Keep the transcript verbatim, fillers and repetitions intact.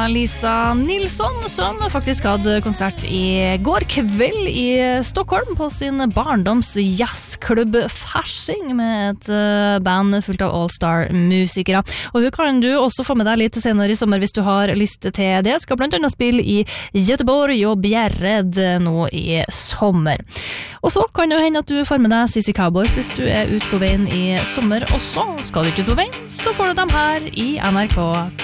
Lisa Nilsson, som faktisk hadde konsert i går kveld i Stockholm på sin barndoms jazzklubb Fasching med et band fullt av all-star-musikere. Og hun kan du også få med deg litt senere i sommer hvis du har lyst til det. Skal blant annet spille i Göteborg og Bjärred nå i sommer. Og så kan det jo hende at du får med deg C C Cowboys hvis du er ute på veien i sommer også. Skal du ikke ut på veien, så får du dem her i N R K